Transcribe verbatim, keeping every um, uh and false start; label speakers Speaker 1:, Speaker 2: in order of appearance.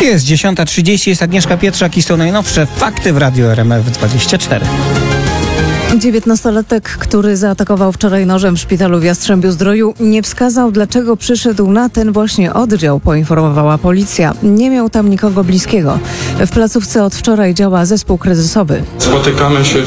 Speaker 1: Jest dziesiąta trzydzieści, jest Agnieszka Pietrzak i są najnowsze fakty w Radiu R M F dwadzieścia cztery.
Speaker 2: dziewiętnastolatek, który zaatakował wczoraj nożem w szpitalu w Jastrzębiu-Zdroju, nie wskazał, dlaczego przyszedł na ten właśnie oddział, poinformowała policja. Nie miał tam nikogo bliskiego. W placówce od wczoraj działa zespół kryzysowy.
Speaker 3: Spotykamy się